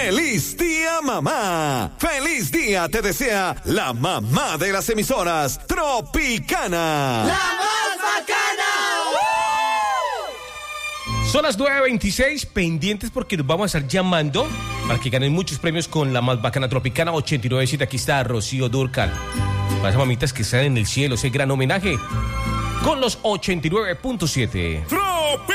¡Feliz día, mamá! ¡Feliz día te desea la mamá de las emisoras, Tropicana! ¡La más bacana! Son las 9:26, pendientes porque nos vamos a estar llamando para que ganen muchos premios con la más bacana Tropicana 89.7. Aquí está Rocío Dúrcal. Para esas mamitas que están en el cielo, ese gran homenaje con los 89.7.